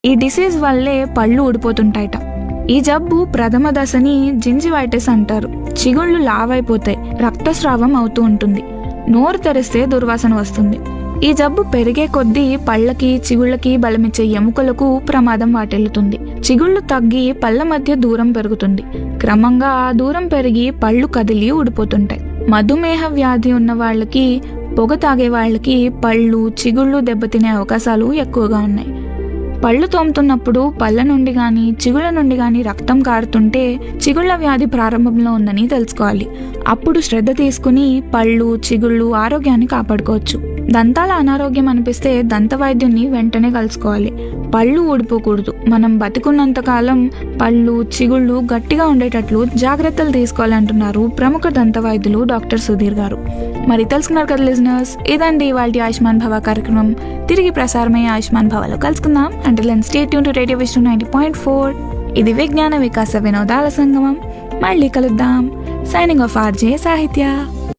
ఈ డిసీజ్ వల్లే పళ్ళు ఊడిపోతుంటాయట. ఈ జబ్బు ప్రథమ దశని జింజివైటిస్ అంటారు. చిగుళ్ళు లావైపోతాయి, రక్తస్రావం అవుతూ ఉంటుంది, నోరు తెరిస్తే దుర్వాసన వస్తుంది. ఈ జబ్బు పెరిగే కొద్దీ పళ్ళకి చిగుళ్ళకి బలమిచ్చే ఎముకలకు ప్రమాదం వాటిల్లుతుంది. చిగుళ్ళు తగ్గి పళ్ళ మధ్య దూరం పెరుగుతుంది. క్రమంగా ఆ దూరం పెరిగి పళ్ళు కదిలి ఊడిపోతుంటాయి. మధుమేహ వ్యాధి ఉన్న వాళ్ళకి, పొగ తాగే వాళ్ళకి పళ్ళు చిగుళ్ళు దెబ్బతినే అవకాశాలు ఎక్కువగా ఉన్నాయి. పళ్ళు తోముతున్నప్పుడు పళ్ళ నుండి గాని చిగుళ్ళ నుండి గాని రక్తం కారుతుంటే చిగుళ్ళ వ్యాధి ప్రారంభంలో ఉందని తెలుసుకోవాలి. అప్పుడు శ్రద్ధ తీసుకుని పళ్ళు చిగుళ్ళు ఆరోగ్యాన్ని కాపాడుకోవచ్చు. దంతాల అనారోగ్యం అనిపిస్తే దంత వైద్యుని వెంటనే కలుసుకోవాలి. పళ్ళు ఊడిపోకూడదు. మనం బతికున్నంత కాలం పళ్ళు చిగుళ్ళు గట్టిగా ఉండేటట్లు జాగ్రత్తలు తీసుకోవాలంటున్నారు ప్రముఖ దంత వైద్యులు డాక్టర్ సుధీర్ గారు. మరి తెలుసుకున్నారు కదా లిజనర్స్, ఇదండి ఇవాల్టి ఆయుష్మాన్ భవ కార్యక్రమం. తిరిగి ప్రసారమయ్యే ఆయుష్మాన్ భవలో కలుసుకుందాం. Until then stay tune to radio Vishnu 90.4. ఇది విజ్ఞాన వికాస వినోదాల సంగమం. మళ్ళీ కలుద్దాం. సైనింగ్ ఆఫ్ ఆర్జే సాహిత్య.